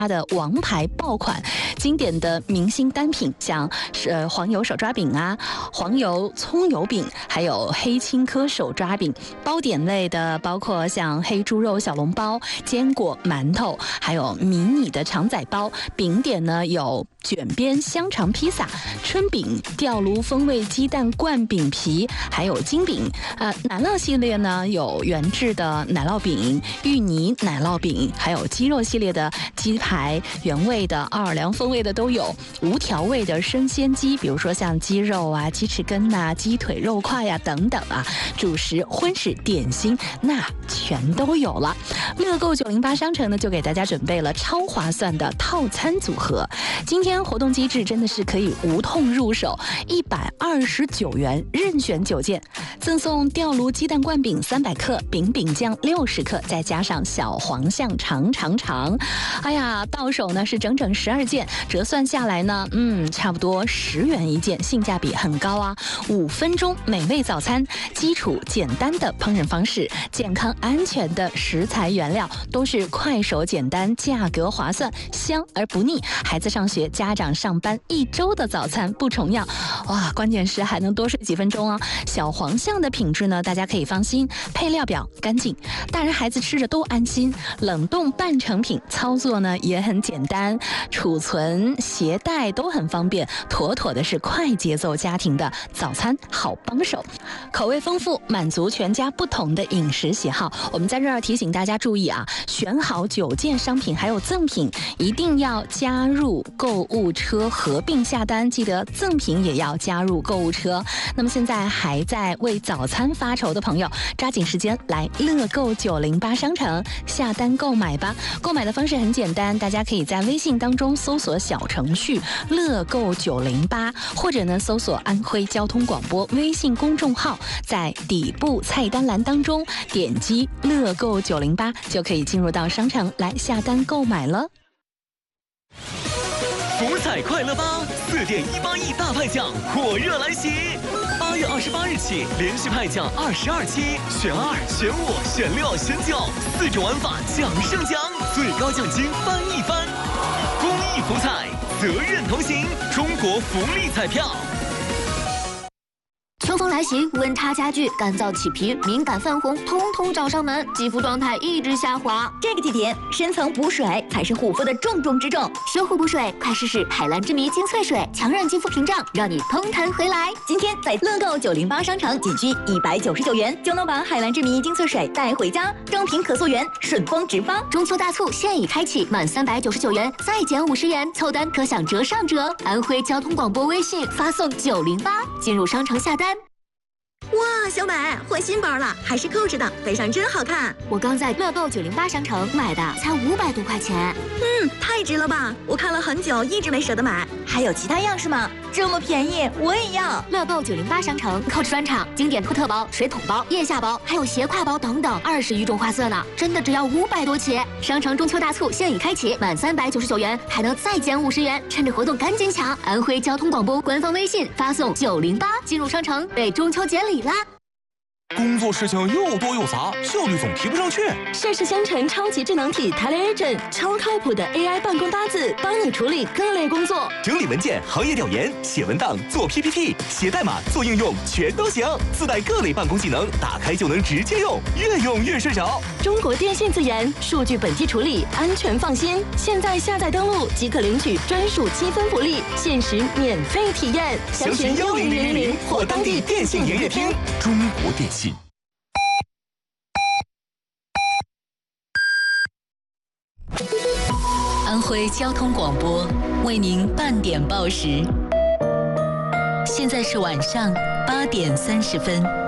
的王牌爆款，经典的明星单品，像黄油手抓饼啊、黄油葱油饼，还有黑青稞手抓饼。包点类的包括像黑猪肉小笼包、坚果馒头，还有迷你的肠仔包。饼点呢有卷边香肠披萨、春饼、吊炉风味鸡蛋灌饼皮，还有金饼。奶酪系列呢有原制的奶酪饼、芋泥奶酪饼，还有鸡肉系列的鸡排，原味的、奥尔良风味的都有，无调味的生鲜鸡，比如说像鸡肉啊、鸡翅根啊、鸡腿肉块呀、等等啊，主食、荤食、点心那全都有了。乐购908商城呢就给大家准备了超划算的套餐组合。今天活动机制真的是可以无痛入手，129元任选9件，赠送吊炉鸡蛋灌饼300克、饼酱60克，再加上小黄象长。哎呀，到手呢是整整12件，折算下来呢，差不多10元一件，性价比很高啊。5分钟美味早餐，基础简单的烹饪方式，健康安全的食材原料，都是快手简单，价格划算，香而不腻。孩子上学，家长上班，1周的早餐不重样。哇，关键是还能多睡几分钟哦。小黄象的品质呢，大家可以放心，配料表干净，大人孩子吃着都安心。冷冻半成品，操作呢也很简单，储存携带都很方便，妥妥的是快节奏家庭的早餐好帮手。口味丰富，满足全家不同的饮食喜好。我们在这儿提醒大家注意啊，选好9件商品还有赠品，一定要加入购物车合并下单，记得赠品也要加入购物车。那么现在还在为早餐发愁的朋友，抓紧时间来乐购908商城下单购买吧。购买的方式很简单，大家可以在微信当中搜索小程序乐购908，或者呢搜索安徽交通广播微信公众号，在底部菜单栏当中点击乐购908，就可以进入到商城来下单购买了。 福彩快乐吧，4.18亿大派奖火热来袭！8月28日起，连续派奖22期，选2、选5、选6、选9，4种玩法奖胜奖，最高奖金翻一番。公益福彩，责任同行，中国福利彩票。 秋风来袭，温差加剧，干燥起皮、敏感泛红，通通找上门，肌肤状态一直下滑。 这个季节，深层补水才是护肤的重中之重。 修护补水，快试试海蓝之谜精粹水，强韧肌肤屏障，让你通弹回来。 今天在乐购908商城，仅需199元就能把海蓝之谜精粹水带回家，装瓶可溯源，顺丰直发。 中秋大促现已开启，满399元再减50元，凑单可享折上折。安徽交通广播微信发送908，进入商城下单。 哇，小美换新包了，还是扣着的，背上真好看。 我刚在乐购908商城买的，才500多块钱。 太值了吧！我看了很久，一直没舍得买。还有其他样式吗？这么便宜，我也要。 乐购908商城扣着专场，经典托特包、水桶包、腋下包，还有斜挎包等等，20余种花色呢，真的只要500多起。商城中秋大促现已开启，满399元还能再减50元，趁着活动赶紧抢！安徽交通广播官方微信发送908，进入商城被中秋节礼啦。 工作事情又多又杂，效率总提不上去。 盛世香城超级智能体 TeleAgent， 超靠谱的 AI 办公搭子，帮你处理各类工作， 整理文件、行业调研、写文档、做 PPT、写代码、做应用，全都行。自带各类办公技能，打开就能直接用，越用越顺手。 中国电信自研，数据本地处理，安全放心。现在下载登录即可领取专属积分福利，限时免费体验。 详询10000或当地电信营业厅。 中国电信。 安徽交通广播为您半点报时，现在是晚上8点30分。